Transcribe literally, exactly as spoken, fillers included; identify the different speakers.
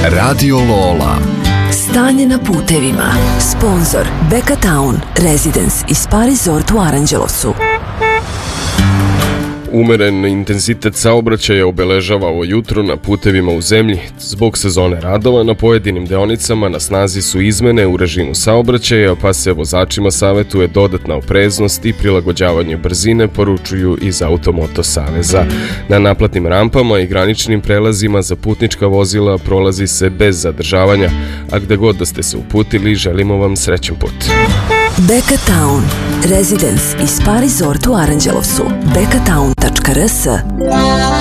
Speaker 1: Radio Lola.
Speaker 2: Stanje na putevima. Sponzor Beka Town, Residence i Spa Resort u Aranđelosu.
Speaker 3: Umeren intenzitet saobraćaja obeležava ovo jutro na putevima u zemlji. Zbog sezone radova na pojedinim deonicama na snazi su izmene u režimu saobraćaja, pa se vozačima savetuje dodatna opreznost i prilagođavanje brzine, poručuju iz Automoto saveza. Na naplatnim rampama i graničnim prelazima za putnička vozila prolazi se bez zadržavanja, a gde god da ste se uputili, želimo vam srećan put.
Speaker 2: Beka Town, Residence i Spa Resort u Aranđelovsu. beka town tačka r s